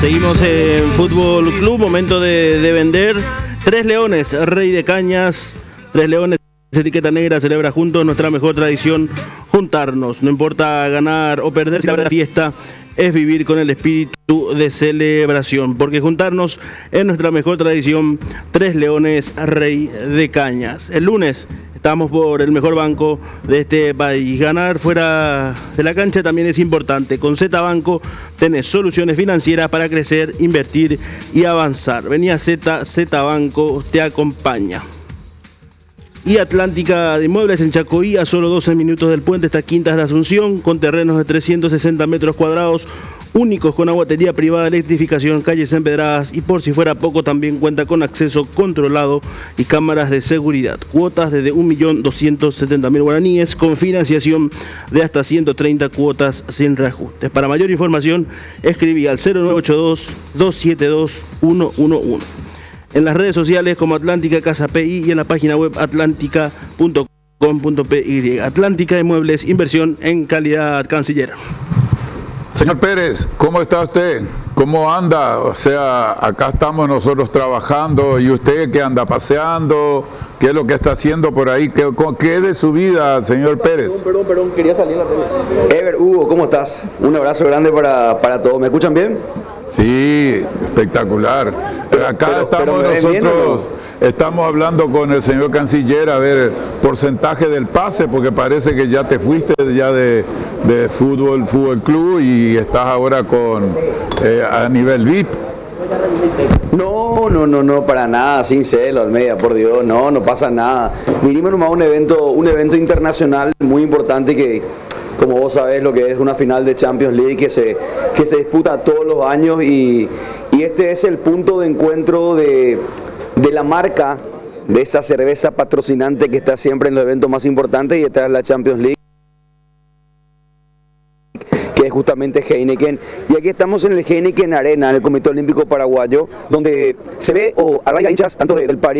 Seguimos en Fútbol Club, momento de vender. Tres Leones, Rey de Cañas. Tres Leones, etiqueta negra, celebra juntos nuestra mejor tradición, juntarnos. No importa ganar o perder, si la verdadera fiesta es vivir con el espíritu de celebración. Porque juntarnos es nuestra mejor tradición. Tres Leones, Rey de Cañas. El lunes estamos por el mejor banco de este país. Ganar fuera de la cancha también es importante. Con Z Banco tenés soluciones financieras para crecer, invertir y avanzar. Vení a Z Banco te acompaña. Y Atlántica de Inmuebles en Chacoí, a solo 12 minutos del puente, está Quintas de Asunción, con terrenos de 360 metros cuadrados, únicos con aguatería privada, electrificación, calles empedradas y por si fuera poco también cuenta con acceso controlado y cámaras de seguridad. Cuotas desde 1.270.000 guaraníes con financiación de hasta 130 cuotas sin reajustes. Para mayor información escribí al 0982-272-111. En las redes sociales como Atlántica Casa PI y en la página web atlántica.com.py. Atlántica de Muebles, inversión en calidad canciller. Señor Pérez, ¿cómo está usted? ¿Cómo anda? O sea, acá estamos nosotros trabajando y usted que anda paseando, ¿qué es lo que está haciendo por ahí? ¿Qué es de su vida, señor Pérez? Perdón, quería salir en la tele. Ever, Hugo, ¿cómo estás? Un abrazo grande para todos. ¿Me escuchan bien? Sí, espectacular. Acá estamos nosotros, estamos hablando con el señor canciller a ver porcentaje del pase, porque parece que ya te fuiste ya de fútbol club y estás ahora con a nivel VIP. No, para nada, sin celo, Almeida, por Dios, no pasa nada. Vinimos nomás a un evento internacional muy importante que, como vos sabés, lo que es una final de Champions League que se disputa todos los años y este es el punto de encuentro de la marca, de esa cerveza patrocinante que está siempre en los eventos más importantes, y esta es la Champions League, que es justamente Heineken. Y aquí estamos en el Heineken Arena, en el Comité Olímpico Paraguayo, donde se ve a hinchas tanto del París